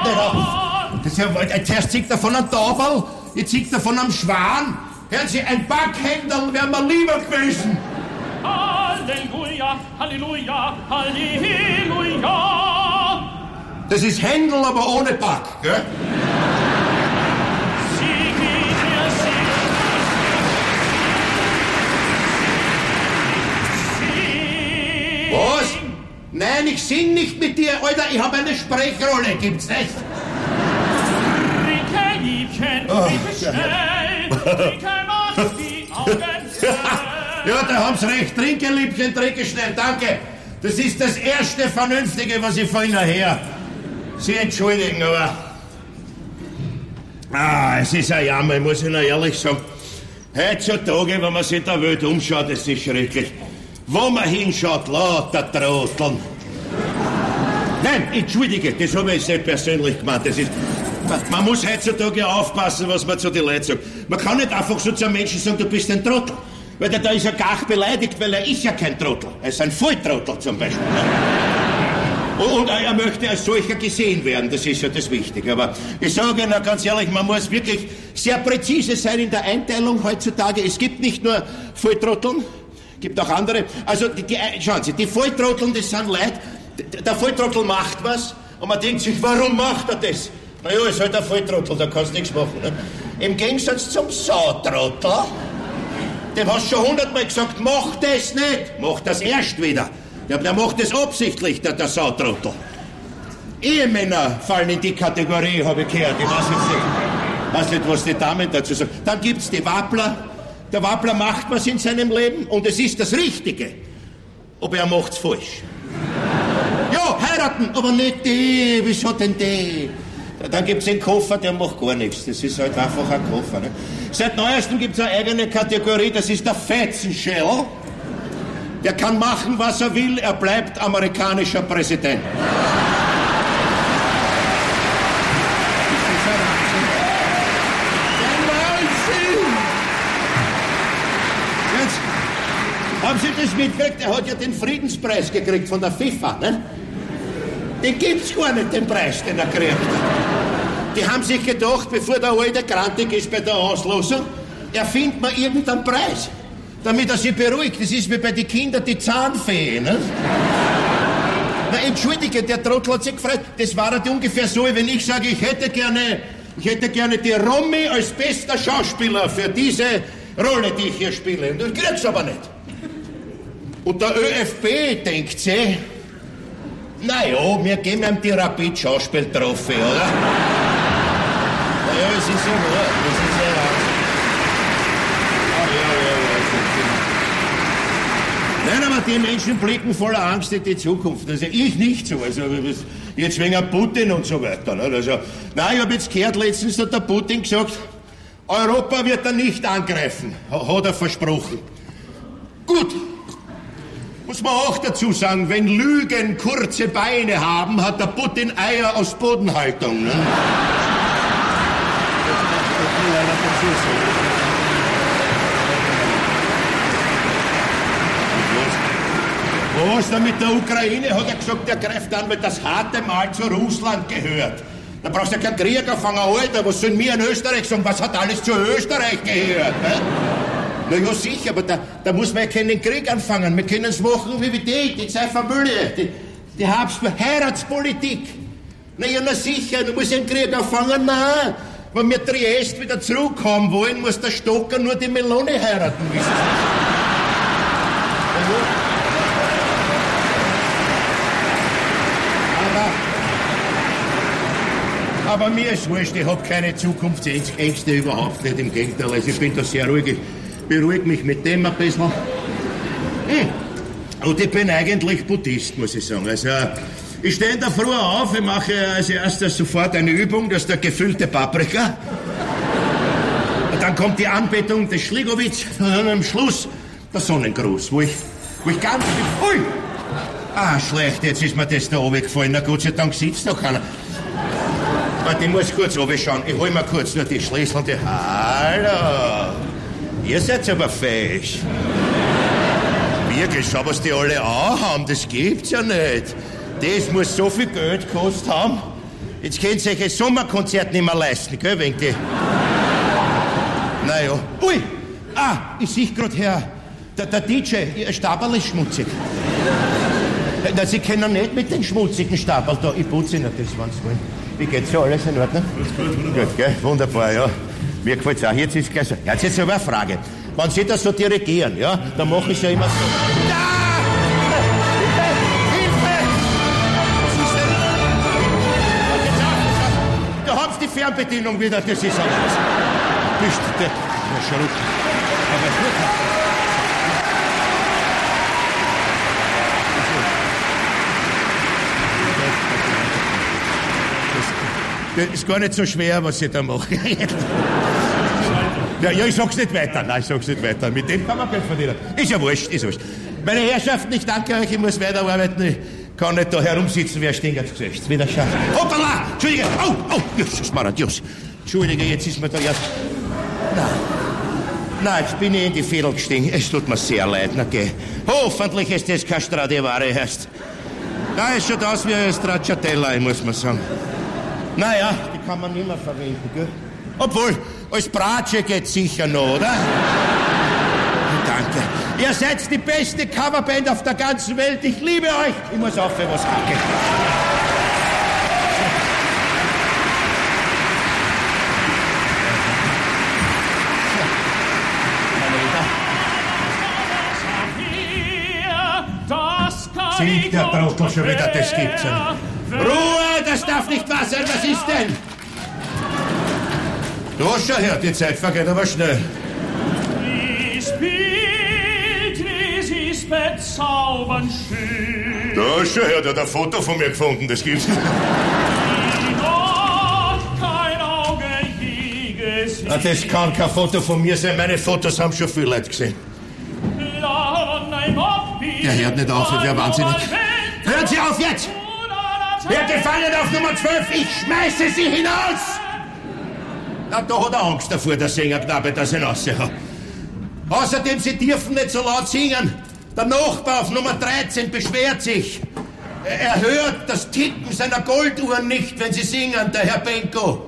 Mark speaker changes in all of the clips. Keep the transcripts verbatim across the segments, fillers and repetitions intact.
Speaker 1: hört nicht auf. Das ist ja, zuerst zieht er von einem Taubel, jetzt zieht er von einem Schwan. Hören Sie, ein Backhändel wäre mir lieber gewesen.
Speaker 2: Halleluja, Halleluja, Halleluja.
Speaker 1: Das ist Händel, aber ohne Back, gell? Was? Nein, ich sing nicht mit dir, Alter, ich habe eine Sprechrolle, gibt's nicht?
Speaker 2: Trinke, Liebchen, trinke schnell, trinke, mach die Augen schnell.
Speaker 1: Ja, da haben's recht, trinke, Liebchen, trinke schnell, danke. Das ist das erste Vernünftige, was ich von Ihnen her. Sie entschuldigen, aber... Ah, es ist ein Jammer, ich muss Ihnen ehrlich sagen. Heutzutage, wenn man sich in der Welt umschaut, das ist schrecklich. Wo man hinschaut, lauter Trotteln. Nein, entschuldige, das habe ich nicht persönlich gemeint. Das ist, man, man muss heutzutage aufpassen, was man zu den Leuten sagt. Man kann nicht einfach so zu einem Menschen sagen, du bist ein Trottel. Weil da ist er gar beleidigt, weil er ist ja kein Trottel. Er ist ein Volltrottel zum Beispiel. Und, und er möchte als solcher gesehen werden, das ist ja das Wichtige. Aber ich sage Ihnen ganz ehrlich, man muss wirklich sehr präzise sein in der Einteilung heutzutage. Es gibt nicht nur Volltrotteln, gibt auch andere. Also, die, die, schauen Sie, die Volltrotteln, das sind Leute, der Volltrottel macht was und man denkt sich, warum macht er das? Na ja, ist halt ein Volltrottel, da kannst du nichts machen. Ne? Im Gegensatz zum Sautrottel, dem hast du schon hundertmal gesagt, mach das nicht, mach das erst wieder. Ja, der macht das absichtlich, der, der Sautrottel. Ehemänner fallen in die Kategorie, habe ich gehört. Ich weiß jetzt nicht, weiß nicht, was die Damen dazu sagen. Dann gibt's die Wappler. Der Wappler macht was in seinem Leben und es ist das Richtige. Aber er macht's falsch. Ja, heiraten, aber nicht die. Wieso denn die? Dann gibt's den Koffer, der macht gar nichts. Das ist halt einfach ein Koffer. Ne? Seit neuestem gibt's eine eigene Kategorie, das ist der Fetzenschell. Der kann machen, was er will, er bleibt amerikanischer Präsident. Haben Sie das mitgekriegt? Er hat ja den Friedenspreis gekriegt von der FIFA, ne? Den gibt's gar nicht, den Preis, den er kriegt. Die haben sich gedacht, bevor der Alte grantig ist bei der Auslosung, erfindet man irgendeinen Preis, damit er sich beruhigt. Das ist wie bei den Kindern die Zahnfee, ne? Na, entschuldige, der Trottel hat sich gefreut. Das war halt ungefähr so, wenn ich sage, ich hätte gerne, ich hätte gerne die Romy als bester Schauspieler für diese Rolle, die ich hier spiele. Und ich krieg's aber nicht. Und der ÖFB denkt sich, naja, wir geben ihm die Rapid-Schauspiel-Trophy, oder? Naja, es ist ja wahr, das ist ja wahr. Ach, ja, ja, ja. Nein, aber die Menschen blicken voller Angst in die Zukunft. Also ich nicht so. Also jetzt wegen Putin und so weiter. Ne? Also, nein, ich habe jetzt gehört, letztens hat der Putin gesagt, Europa wird er nicht angreifen, hat er versprochen. Gut. Muss man auch dazu sagen, wenn Lügen kurze Beine haben, hat der Putin Eier aus Bodenhaltung. Ne? Was da mit der Ukraine, hat er gesagt, der greift an, weil das harte Mal zu Russland gehört. Da brauchst du ja keinen Krieg anfangen, Alter, was sollen wir in Österreich sagen, was hat alles zu Österreich gehört? Ne? Na ja, sicher, aber da, da muss man ja keinen Krieg anfangen. Wir können es machen wie die, die zwei Familie, die, die Habsburg, Heiratspolitik. Na ja, na sicher, du musst einen Krieg anfangen, nein. Wenn wir Triest wieder zurückkommen wollen, muss der Stocker nur die Melone heiraten, wissen Sie. Aber, aber mir ist wurscht, ich habe keine Zukunftsängste überhaupt nicht, im Gegenteil. Also ich bin da sehr ruhig. Ich beruhige mich mit dem ein bisschen. Hm. Und ich bin eigentlich Buddhist, muss ich sagen. Also, ich stehe in der Früh auf, ich mache als erstes sofort eine Übung, das ist der gefüllte Paprika. Und dann kommt die Anbetung des Schligowitz und dann am Schluss der Sonnengruß, wo ich, wo ich ganz... Ui! Ah, schlecht, jetzt ist mir das da runtergefallen. Na Gott sei Dank sitzt noch keiner. Warte, ich muss kurz runterschauen. Ich hol mir kurz nur die Schlüssel. Die... Hallo! Ihr seid aber fähig. Wirklich, schau, was die alle anhaben, das gibt's ja nicht. Das muss so viel Geld gekostet haben. Jetzt könnt ihr euch ein Sommerkonzert nicht mehr leisten, gell, wegen die... Naja. Ui! Ah, ich sehe gerade her. Der, der D J, Ihr Stabel ist schmutzig. Na, Sie können nicht mit den schmutzigen Stabel da. Ich putze Ihnen das, wenn Sie wollen. Wie geht's? Ja, alles in Ordnung? Gut, gut, gell? Wunderbar, ja. Mir gefällt's auch. Jetzt ist gleich so. Jetzt ist aber eine Frage. Wenn Sie das so dirigieren, ja, dann mache ich ja immer so. Ja! Die Fernbedienung wieder, das ist alles. Bist du der Scharuk. Das ist gar nicht so schwer, was ich da mache. Ja, ja, ich sag's nicht weiter. Nein, ich sag's nicht weiter. Mit dem kann man Geld verdienen. Ist ja wurscht, ist wurscht. Meine Herrschaften, ich danke euch, ich muss weiterarbeiten. Ich kann nicht da herumsitzen, wer stinkt ins Gesicht. Wieder schauen. Hoppala! Entschuldige! Oh, oh! Jesus, Maradius! Entschuldige, jetzt ist mir da erst... Nein. Nein, jetzt bin ich in die Fädel gestiegen. Es tut mir sehr leid, na geh. Hoffentlich ist das kein Stradivari heißt. Da ist schon das wie ein Stracciatella, muss man sagen. Naja, die kann man nicht mehr verwenden, gell? Obwohl, als Bratsche geht's sicher noch, oder? Danke. Ihr seid die beste Coverband auf der ganzen Welt. Ich liebe euch. Ich muss auch für was hacken. Singt der Trottel schon wieder, das gibt's ja nicht. Ruhe, das darf nicht wahr sein. Was ist denn? Du schau her, die Zeit vergeht aber schnell.
Speaker 2: Bezaubernd schön.
Speaker 1: Da, schau her, der hat ein Foto von mir gefunden, das gibt's nicht.
Speaker 2: Kein Auge je gesehen.
Speaker 1: Ah, das kann kein Foto von mir sein, meine Fotos haben schon viele Leute gesehen. Der hört nicht auf, ich wär wahnsinnig. Hören Sie auf jetzt! Wer gefallen auf Nummer zwölf, ich schmeiße Sie hinaus! Na, da hat er Angst davor, der Sängerknabe, dass er raushaut. Außerdem, Sie dürfen nicht so laut singen. Der Nachbar auf Nummer dreizehn beschwert sich. Er hört das Ticken seiner Golduhren nicht, wenn Sie singen, der Herr Benko.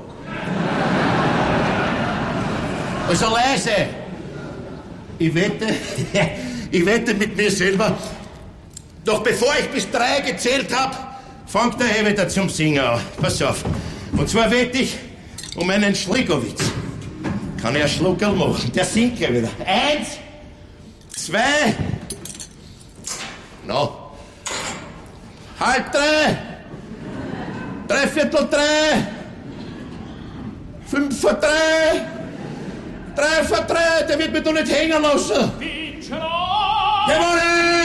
Speaker 1: Also leise. Ich wette, ich wette mit mir selber, doch bevor ich bis drei gezählt habe, fängt der Herr wieder zum Singen an. Pass auf. Und zwar wette ich um einen Schligowitz. Kann er Schluckerl machen. Der singt gleich wieder. Eins, zwei, no. Halb drei, dreiviertel drei, fünf vor drei, drei vor drei, der wird mich doch nicht hängen lassen. Jawohl!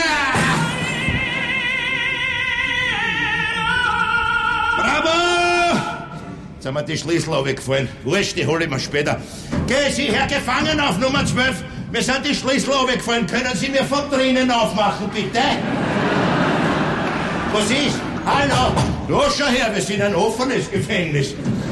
Speaker 1: Bravo! Jetzt haben mir die Schlüssel runtergefallen. Wurscht, die hole ich mir später. Geh Sie, Herr Gefangen auf Nummer zwölf. Mir sind die Schlüssel runtergefallen. Können Sie mir von drinnen aufmachen, bitte? Was ist? Hallo? Ja, schau her, wir sind ein offenes Gefängnis.